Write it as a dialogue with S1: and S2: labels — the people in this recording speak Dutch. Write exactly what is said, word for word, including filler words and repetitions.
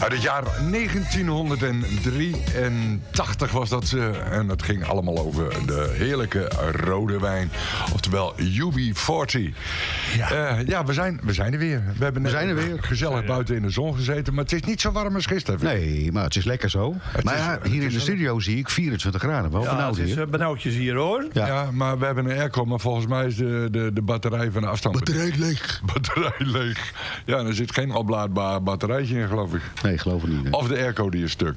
S1: Uit het jaar negentienhonderddrieëntachtig was dat. Uh, en het ging allemaal over de heerlijke rode wijn. Oftewel U B veertig. Ja, uh, ja we, zijn, we zijn er weer. We hebben
S2: we zijn er weer.
S1: gezellig
S2: ja.
S1: buiten in de zon gezeten. Maar het is niet zo warm als gisteren.
S2: Nee, maar het is lekker zo. Het maar is, ja, hier in de studio zie ik vierentwintig graden. Wel
S3: ja,
S2: benauwd
S3: het is
S2: hier.
S3: Uh, benauwdjes hier hoor.
S1: Ja. ja, maar we hebben een airco. Maar volgens mij is de, de, de batterij van de afstand...
S2: Batterij leeg.
S1: Batterij leeg. Ja, er zit geen oplaadbaar batterijtje in, geloof ik.
S2: Nee, geloof ik niet. Nee.
S1: Of de airco die is stuk.